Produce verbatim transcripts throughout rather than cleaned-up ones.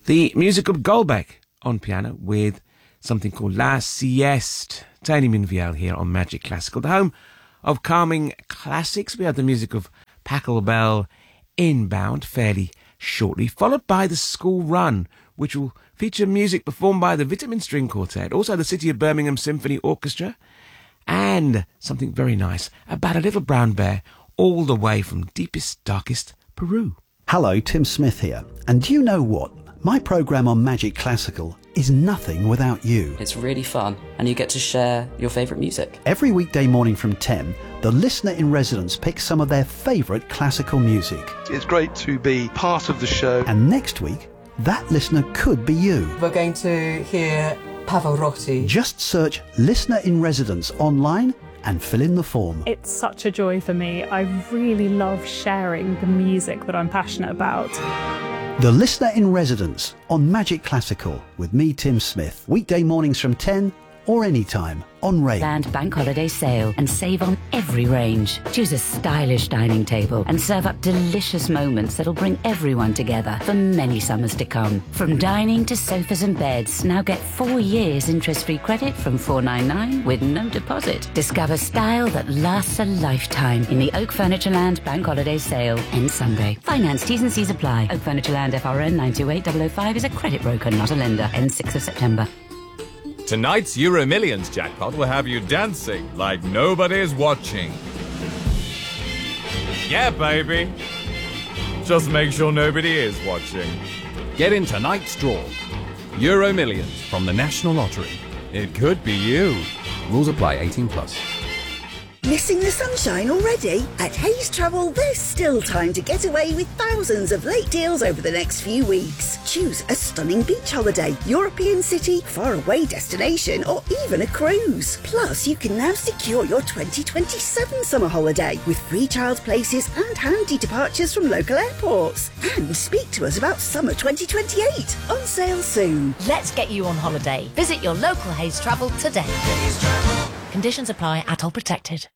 The music of Goldbeck on piano with something called La Sieste. Tony Minviel here on Magic Classical, the home of calming classics. We have the music of Pachelbel Inbound fairly shortly, followed by the School Run, which will feature music performed by the Vitamin String Quartet, also the City of Birmingham Symphony Orchestra, and something very nice about a little brown bear all the way from deepest, darkest Peru. Hello, Tim Smith here. And do you know what? My programme on Magic Classical is nothing without you. It's really fun, and you get to share your favourite music. Every weekday morning from ten, the listener in residence picks some of their favourite classical music. It's great to be part of the show. And next week, that listener could be you. We're going to hear Pavarotti. Just search Listener in Residence online and fill in the form. It's such a joy for me. I really love sharing the music that I'm passionate about. The Listener in Residence on Magic Classical with me, Tim Smith. Weekday mornings from ten or anytime on Ray. Land Bank Holiday Sale and save on every range. Choose a stylish dining table and serve up delicious moments that'll bring everyone together for many summers to come. From dining to sofas and beds, now get four years interest-free credit from four ninety-nine with no deposit. Discover style that lasts a lifetime in the Oak Furniture Land Bank Holiday Sale. End Sunday. Finance T's and C's apply. Oak Furniture Land F R N nine two eight zero zero five is a credit broker, not a lender. End sixth of September. Tonight's Euro Millions jackpot will have you dancing like nobody's watching. Yeah, baby. Just make sure nobody is watching. Get in tonight's draw. Euro Millions from the National Lottery. It could be you. Rules apply, eighteen plus. Missing the sunshine already? At Hayes Travel, there's still time to get away with thousands of late deals over the next few weeks. Choose a stunning beach holiday, European city, faraway destination, or even a cruise. Plus, you can now secure your twenty twenty-seven summer holiday with free child places and handy departures from local airports. And speak to us about summer twenty twenty-eight, on sale soon. Let's get you on holiday. Visit your local Hayes Travel today. Hayes Travel. Conditions apply. Atoll protected.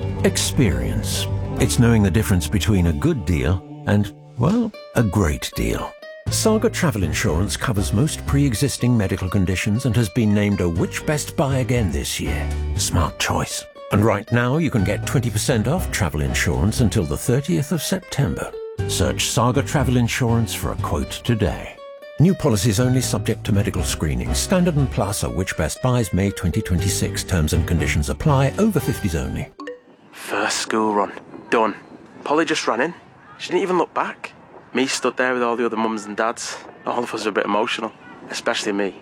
Experience. It's knowing the difference between a good deal and, well, a great deal. Saga Travel Insurance covers most pre-existing medical conditions and has been named a Which Best Buy again this year. Smart choice. And right now you can get twenty percent off travel insurance until the thirtieth of September. Search Saga Travel Insurance for a quote today. New policies only subject to medical screening. Standard and Plus are Which Best Buys May twenty twenty-six. Terms and conditions apply. Over fifties only. First school run. Done. Polly just ran in. She didn't even look back. Me stood there with all the other mums and dads. All of us are a bit emotional. Especially me.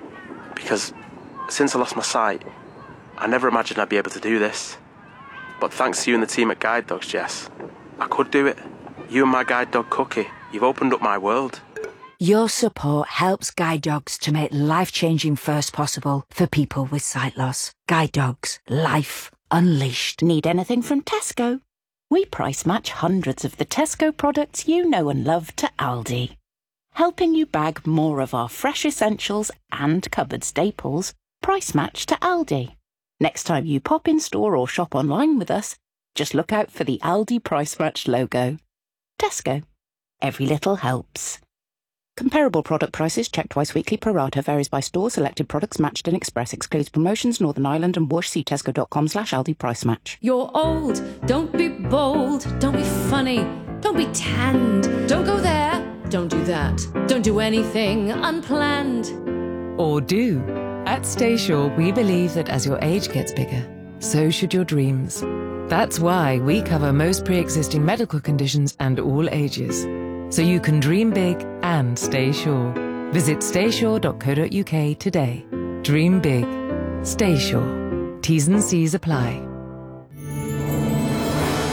Because since I lost my sight, I never imagined I'd be able to do this. But thanks to you and the team at Guide Dogs, Jess, I could do it. You and my guide dog Cookie, you've opened up my world. Your support helps Guide Dogs to make life-changing first possible for people with sight loss. Guide Dogs. Life unleashed. Need anything from Tesco? We price match hundreds of the Tesco products you know and love to Aldi. Helping you bag more of our fresh essentials and cupboard staples, price match to Aldi. Next time you pop in store or shop online with us, just look out for the Aldi price match logo. Tesco. Every little helps. Comparable product prices checked twice weekly. Pro rata varies by store. Selected products matched in Express. Excludes promotions. Northern Ireland and Whoosh. See tesco.com slash Aldi price match. You're old. Don't be bold. Don't be funny. Don't be tanned. Don't go there. Don't do that. Don't do anything unplanned. Or do. At Staysure, we believe that as your age gets bigger, so should your dreams. That's why we cover most pre-existing medical conditions and all ages. So you can dream big and stay sure. Visit stay sure dot co dot uk today. Dream big. Stay sure. T's and C's apply.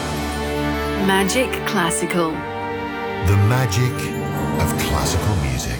Magic Classical. The magic of classical music.